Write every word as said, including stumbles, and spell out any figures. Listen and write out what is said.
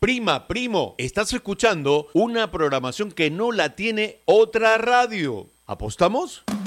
Prima, primo, estás escuchando una programación que no la tiene otra radio. ¿Apostamos?